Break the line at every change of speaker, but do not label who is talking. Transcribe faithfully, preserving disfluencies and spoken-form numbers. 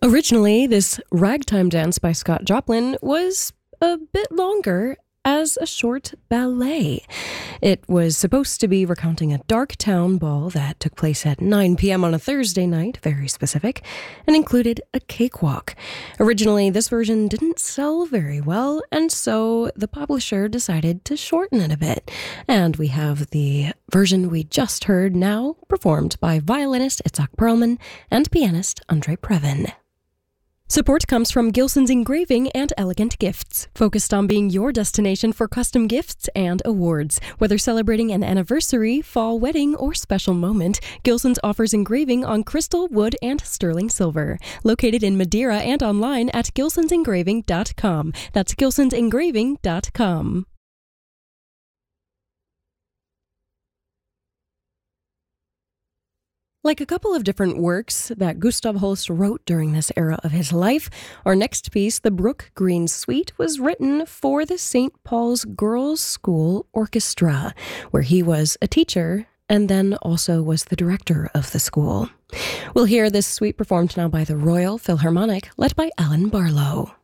Originally, this ragtime dance by Scott Joplin was a bit longer as a short ballet. It was supposed to be recounting a dark town ball that took place at nine p.m. on a Thursday night, very specific, and included a cakewalk. Originally, this version didn't sell very well, and so the publisher decided to shorten it a bit. And we have the version we just heard now, performed by violinist Itzhak Perlman and pianist Andre Previn. Support comes from Gilson's Engraving and Elegant Gifts, focused on being your destination for custom gifts and awards. Whether celebrating an anniversary, fall wedding, or special moment, Gilson's offers engraving on crystal, wood, and sterling silver. Located in Madeira and online at gilsons engraving dot com. That's gilsons engraving dot com. Like a couple of different works that Gustav Holst wrote during this era of his life, our next piece, the Brook Green Suite, was written for the Saint Paul's Girls' School Orchestra, where he was a teacher and then also was the director of the school. We'll hear this suite performed now by the Royal Philharmonic, led by Alan Barlow.